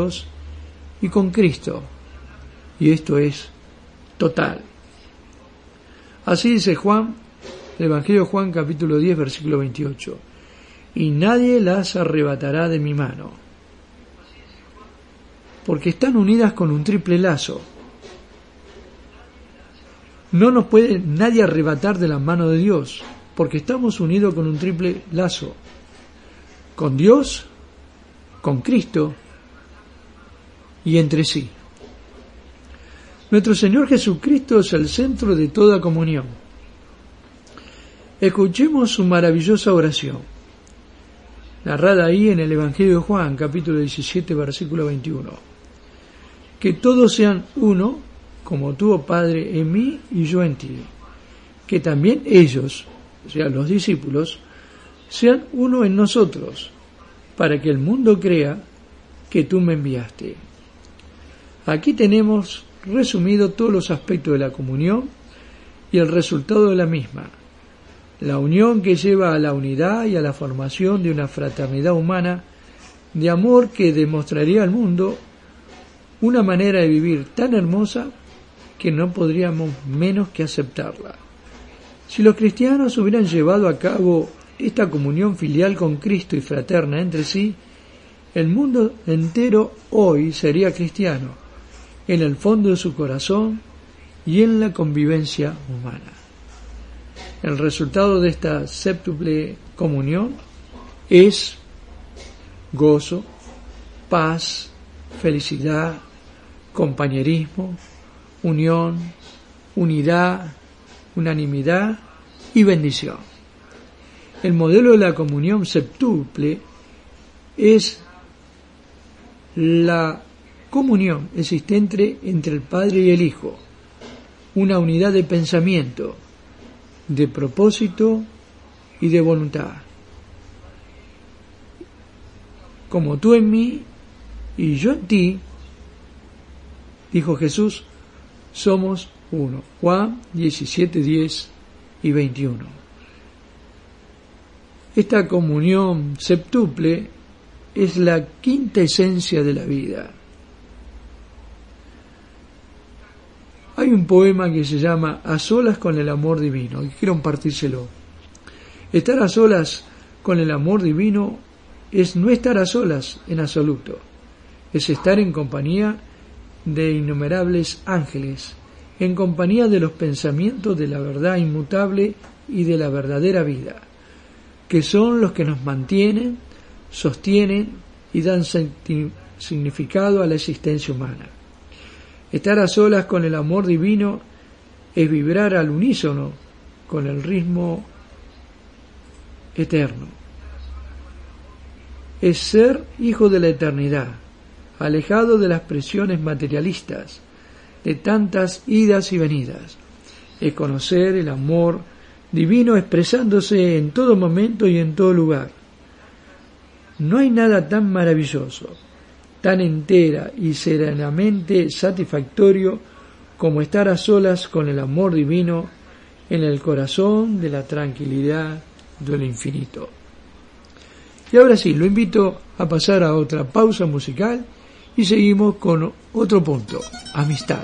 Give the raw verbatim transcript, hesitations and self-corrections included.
y con Cristo, y esto es total. Así dice Juan, el Evangelio de Juan capítulo diez versículo veintiocho, y nadie las arrebatará de mi mano, porque están unidas con un triple lazo. No nos puede nadie arrebatar de la mano de Dios, porque estamos unidos con un triple lazo, con Dios, con Cristo y entre sí. Nuestro Señor Jesucristo es el centro de toda comunión. Escuchemos su maravillosa oración, narrada ahí en el Evangelio de Juan, capítulo diecisiete, versículo veintiuno. Que todos sean uno, como tú, oh Padre, en mí y yo en ti. Que también ellos, o sea, los discípulos, sean uno en nosotros, para que el mundo crea que tú me enviaste. Aquí tenemos resumido todos los aspectos de la comunión y el resultado de la misma. La unión que lleva a la unidad y a la formación de una fraternidad humana de amor que demostraría al mundo una manera de vivir tan hermosa que no podríamos menos que aceptarla. Si los cristianos hubieran llevado a cabo esta comunión filial con Cristo y fraterna entre sí, el mundo entero hoy sería cristiano, en el fondo de su corazón y en la convivencia humana. El resultado de esta séptuple comunión es gozo, paz, felicidad, compañerismo, unión, unidad, unanimidad y bendición. El modelo de la comunión septuple es la comunión existente entre el Padre y el Hijo, una unidad de pensamiento, de propósito y de voluntad. Como tú en mí y yo en ti, dijo Jesús, somos uno. Juan diecisiete, diez y veintiuno. Esta comunión septuple es la quinta esencia de la vida. Hay un poema que se llama A solas con el amor divino, y quiero compartírselo. Estar a solas con el amor divino es no estar a solas en absoluto, es estar en compañía de innumerables ángeles, en compañía de los pensamientos de la verdad inmutable y de la verdadera vida, que son los que nos mantienen, sostienen y dan significado a la existencia humana. Estar a solas con el amor divino es vibrar al unísono con el ritmo eterno. Es ser hijo de la eternidad, alejado de las presiones materialistas, de tantas idas y venidas. Es conocer el amor divino expresándose en todo momento y en todo lugar. No hay nada tan maravilloso, tan entera y serenamente satisfactorio como estar a solas con el amor divino en el corazón de la tranquilidad del infinito. Y ahora sí, lo invito a pasar a otra pausa musical y seguimos con otro punto, amistad.